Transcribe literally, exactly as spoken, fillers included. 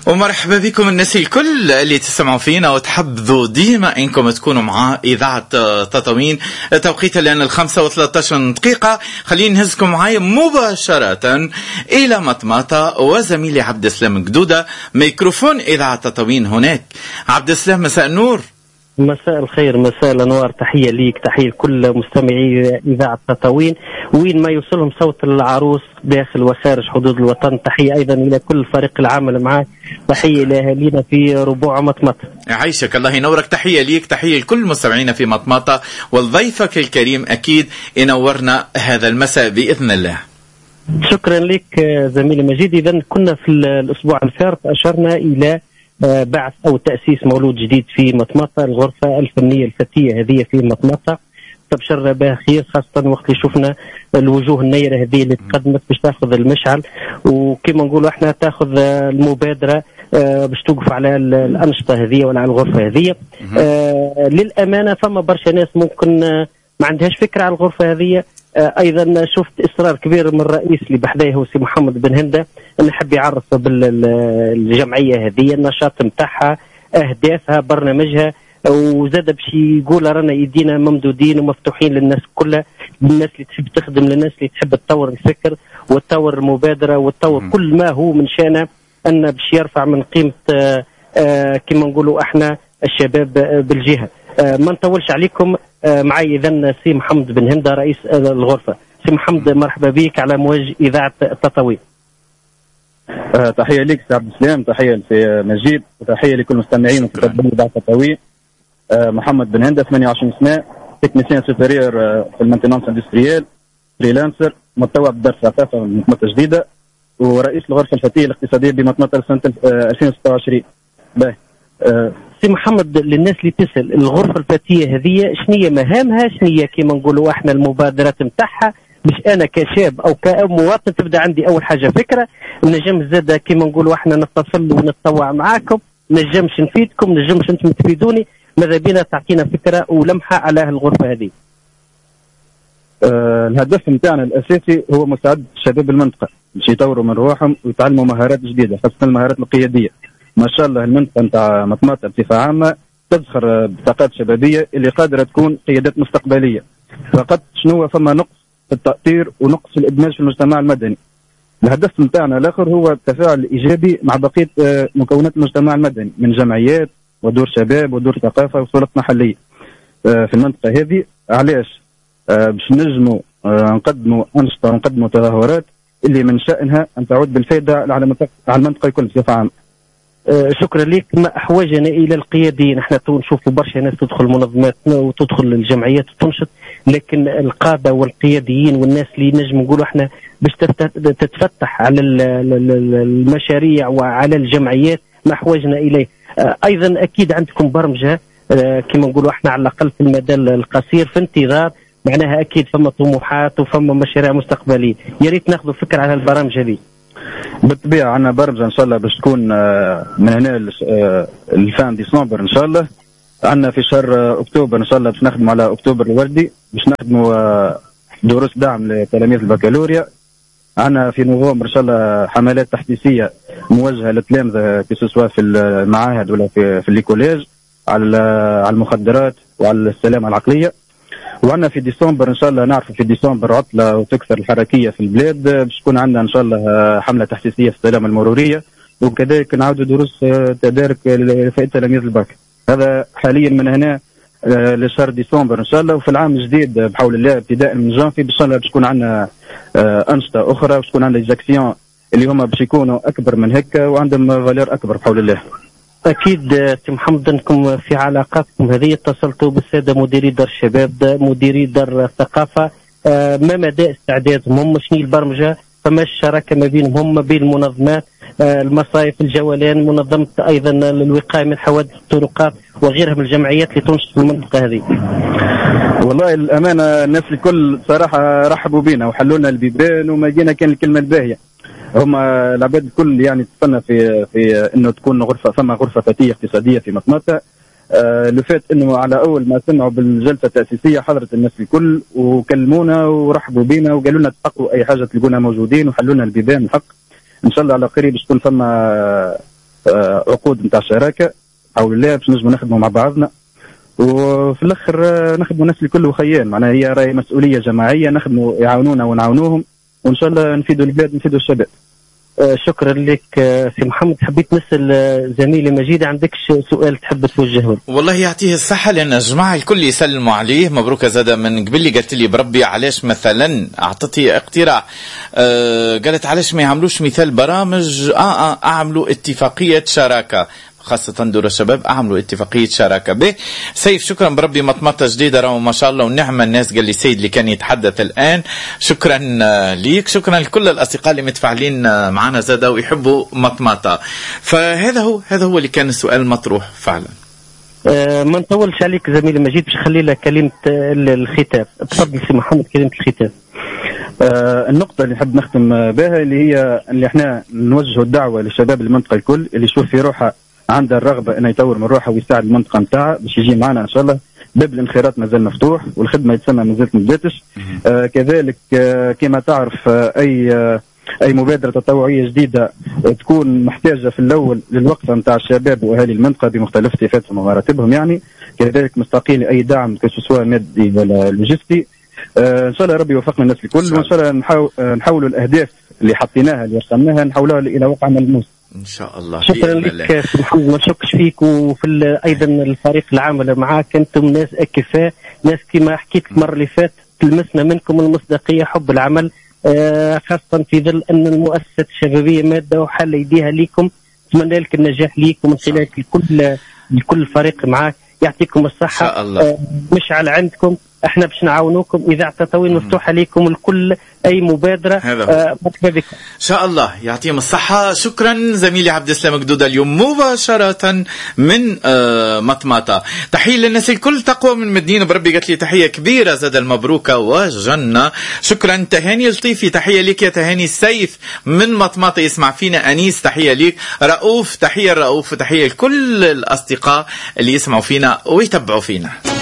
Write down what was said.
ومرحبا بكم الناس الكل اللي تسمعوا فينا وتحبذوا ديما انكم تكونوا مع اذاعه تطاوين. توقيتها لان الخمسة وثلاثة عشر دقيقه. خليني نهزكم معايا مباشره الى مطماطه وزميلي عبد السلام قدوده ميكروفون اذاعه تطاوين هناك. عبد السلام مساء النور. مساء الخير، مساء الانوار. تحيه ليك، تحيه لكل مستمعي اذاعه تطاوين وين ما يوصلهم صوت العروس داخل وخارج حدود الوطن. تحيه ايضا الى كل فريق العمل معك، تحيه لاهالينا في ربوع مطمطه. يعيشك الله ينورك. تحيه ليك، تحيه لكل مستمعينا في مطمطه، والضيفك الكريم اكيد ينورنا هذا المساء باذن الله. شكرا لك زميلي مجيد. اذا كنا في الاسبوع الفارط اشرنا الى بعث أو تأسيس مولود جديد في مطمطة، الغرفة الفنية الفتية هذه في مطمطة. تبشر بها خير، خاصة وقت اللي شفنا الوجوه النيرة هذه اللي تقدمت باش تاخذ المشعل، وكما نقولوا احنا تاخذ المبادرة باش توقف على الأنشطة هذه ولا على الغرفة هذه. آه للأمانة فما برشا ناس ممكن ما عندهاش فكرة على الغرفة هذه. آه ايضا شفت اصرار كبير من الرئيس اللي بحذاه هو سي محمد بن هندة انه يحب يعرف بالجمعيه هذه النشاط نتاعها، اهدافها، برنامجها، وزاد باش يقول رانا يدينا ممدودين ومفتوحين للناس كلها، للناس اللي تحب تخدم، للناس اللي تحب تطور الفكر وتطور المبادره وتطور كل ما هو من شانه ان باش يرفع من قيمه آه آه كما نقولوا احنا الشباب بالجهه. آه ما نطولش عليكم. آه معي اذا سي محمد بن هندة رئيس الغرفه. سي محمد مرحبا بك على موج اذاعه تطاوين. أه تحيه لك سي عبد السلام، تحيه لسي مجيد، وتحيه لكل مستمعين ومتابعين اذاعه تطاوين. أه محمد بن هندة ثمانية وعشرين سنه، تكنيسيان سوبريور أه في المانتينونس اندستريال، فريلانسر، متطوع بدار ثقافه من مطمطه جديده، ورئيس الغرفه الفتيه الاقتصاديه بمطمطه لسنه ألفين وستة وعشرين. باهي أه سي محمد، للناس اللي تسال الغرفه الفتيه هذه شنية مهامها، شنية كما نقولوا احنا المبادرات نتاعها، باش انا كشاب او كمواطن تبدا عندي اول حاجه فكره، نجم زاد كما نقولوا احنا نتصل ونتطوع معاكم، نجمش نفيدكم، نجمش انتم تفيدوني، ماذا بينا تعطينا فكره ولمحه على الغرفه هذه. أه الهدف نتاعنا الاساسي هو مساعده شباب المنطقه باش يطوروا من روحهم ويتعلموا مهارات جديده، خاصه المهارات القياديه. ما شاء الله المنطقه نتاع مطمطه بصفه عامه تزخر بطاقات شبابيه اللي قادره تكون قيادات مستقبليه. فقط شنو فما نقص في التأطير ونقص في الإدماج في المجتمع المدني. الهدف نتاعنا الآخر هو التفاعل الإيجابي مع بقية مكونات المجتمع المدني من جمعيات ودور شباب ودور ثقافة وسلطات محلية في المنطقة هذه. علاش؟ باش نجموا نقدموا أنشطة ونقدموا تظاهرات اللي من شأنها أن تعود بالفائدة على المنطقة الكل بصفة عامة. أه شكرا لك. ما احوجنا الى القياديين، احنا نشوفوا برشا ناس تدخل منظمات وتدخل الجمعيات وتنشط، لكن القاده والقياديين والناس اللي نجم نقولوا احنا باش تتفتح على المشاريع وعلى الجمعيات ما احوجنا اليه. أه ايضا اكيد عندكم برمجه أه كما نقولوا احنا على الاقل في المدى القصير في انتظار، معناها اكيد فما طموحات وفما مشاريع مستقبليه. يا ريت ناخذوا فكره على البرامج هذه. بالطبيعه عندنا برمجه ان شاء الله باش تكون من هنا لفان ديسمبر ان شاء الله. عندنا في شهر اكتوبر ان شاء الله باش نخدموا على اكتوبر الوردي، باش نخدموا دروس دعم لتلاميذ البكالوريا. عندنا في نوفمبر ان شاء الله حملات تحديثيه موجهه للتلامذه سواء في المعاهد ولا في في الليكوليج على على المخدرات وعلى السلامه العقليه. وعندنا في ديسمبر ان شاء الله نعرف في ديسمبر عطله وتكثر الحركيه في البلاد، باش تكون عندنا ان شاء الله حمله تحسيسيه في السلامه المروريه، وكذلك نعاودوا دروس تدارك لفئه تلاميذ الباك. هذا حاليا من هنا لشهر ديسمبر ان شاء الله. وفي العام الجديد بحول الله ابتداء من جانفي ان شاء الله باش تكون عندنا انشطه اخرى، باش تكون عندنا زاكسيون اللي هما باش يكونوا اكبر من هكا وعندهم فالير اكبر بحول الله. اكيد سي محمد انكم في علاقاتكم هذه اتصلتوا بالساده مديري دار الشباب، مديري دار الثقافه، آه ما مدى استعدادهم هم، شنو البرمجه، فماش شراكه ما بينهم هم بين المنظمات، آه المصايف، الجولان، منظمه ايضا الوقايه من حوادث الطرقات وغيرها من الجمعيات اللي تنشط في المنطقه هذه. والله الامانه الناس الكل صراحه رحبوا بنا وحلوا لنا البيبان وما جينا كان الكلمه الباهيه. هما العباد الكل يعني تستنى في في انه تكون غرفه، ثم غرفه فتيه اقتصاديه في مطمطه. آه اللي فات انه على اول ما سمعوا بالجلسه التاسيسيه حضرت الناس الكل وكلمونا ورحبوا بينا وقالوا لنا تحققوا اي حاجه تلقونا موجودين وحلوا لنا البيبان الحق. ان شاء الله على قريب باش تكون ثم عقود نتاع شراكه حول الله باش نجموا نخدموا مع بعضنا، وفي الاخر نخدموا الناس الكل وخيان. معناها هي راهي مسؤوليه جماعيه، نخدموا يعاونونا ونعاونوهم، وان شاء الله نفيدوا البلاد نفيدوا الشباب. آه شكرا لك آه سي محمد. حبيت نسال آه زميلي مجيد، عندكش سؤال تحب توجهه؟ والله يعطيه الصحة، لأن الجماعة الكل يسلموا عليه. مبروك زادة من قبل لي قالت لي بربي علاش مثلا أعطتي اقتراح، آه قالت علاش ما يعملوش مثال برامج آه آه أعملوا اتفاقية شراكة، خاصة دور الشباب أعملوا اتفاقية شراكة. به سيف شكرا بربي، مطمطة جديدة راهو ما شاء الله ونعمة الناس. قال لي سيد اللي كان يتحدث الآن. شكرا ليك، شكرا لكل الأصدقاء اللي متفاعلين معنا زادة ويحبوا مطمطة. فهذا هو هذا هو اللي كان السؤال المطروح فعلا. أه ما نطولش عليك زميلي مجيد، باش نخلي لك كلمة الختام. تفضل سي محمد كلمة الختام. آه النقطة اللي نحب نختم بها اللي هي اللي احنا نوجهوا الدعوة للشباب المنطقة الكل اللي يشوف في روحه عنده الرغبة انه يطور من روحه ويساعد المنطقة نتاعها باش يجي معنا ان شاء الله. باب الانخراط مازال مفتوح والخدمة يتسمى مازالت مبداتش. آه كذلك آه كما تعرف آه اي آه اي مبادرة تطوعية جديدة آه تكون محتاجة في الاول للوقفة نتاع الشباب واهالي المنطقة بمختلف صفاتهم ومراتبهم، يعني كذلك مستقيل اي دعم كسواء مادي ولا لوجستي. آه ان شاء الله ربي يوفقنا الناس الكل، وان شاء الله نحاول آه نحاولوا الاهداف اللي حطيناها اللي رسمناها نحولها الى واقع ملموس ان شاء الله. شكرا لك سي محمد، ما نشكش فيك وفي ايضا الفريق العامل معاك. انتم ناس اكفاء، ناس كما حكيت المره اللي فاتت تلمسنا منكم المصداقيه، حب العمل، آه خاصه في ظل ان المؤسسه الشبابيه ماده وحل يديها ليكم. نتمنى لك النجاح ليكم من خلال الكل الكل الفريق معاك. يعطيكم الصحه. شاء الله. آه مشعل عندكم، احنا باش نعاونوكم. اذاعه تطوين مفتوحه لكم الكل، اي مبادره مرحبا بكم ان شاء الله. يعطيهم الصحه. شكرا زميلي عبد السلام قدوده اليوم مباشره من آه مطمطه. تحيه للناس الكل. تقوى من مدينه بربي قالت لي تحيه كبيره زاد المبروكه وجنه. شكرا. تهاني لطيفي تحيه ليك يا تهاني. سيف من مطمطه يسمع فينا. انيس تحيه ليك. رؤوف تحيه الرؤوف، وتحيه لكل الاصدقاء اللي يسمعوا فينا ويتبعوا فينا.